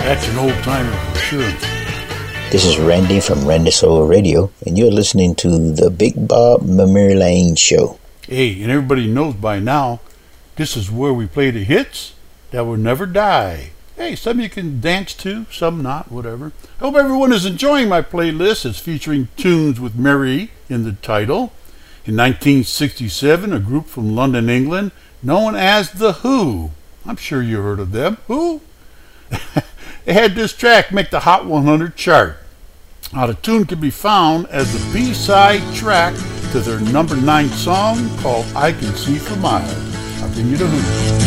That's an old timer for sure. This is Randy from Randy Soul Radio, and you're listening to the Big Bob Memory Lane Show. Hey, and everybody knows by now, this is where we play the hits that will never die. Hey, some you can dance to, some not, whatever. I hope everyone is enjoying my playlist. It's featuring tunes with Mary in the title. In 1967, a group from London, England, known as The Who. I'm sure you heard of them. Who? They had this track make the Hot 100 chart. Now, the tune can be found as the B-side track to their number 9 song called I Can See for Miles. I'll bring you The Who.